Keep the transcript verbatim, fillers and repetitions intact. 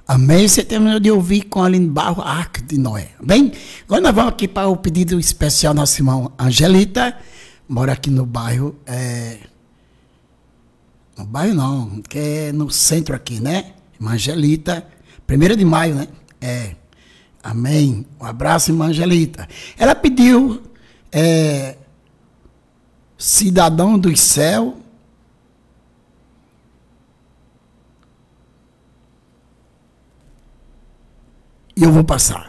Amém? Você terminou de ouvir com a Aline Barro, a Arca de Noé. Bem, agora nós vamos aqui para o pedido especial da nossa irmã Angelita, mora aqui no bairro, é... no bairro não, que é no centro aqui, né? Irmã Angelita, primeiro de maio, né? É, amém. Um abraço, irmã Angelita. Ela pediu, é... cidadão dos céus, e eu vou passar.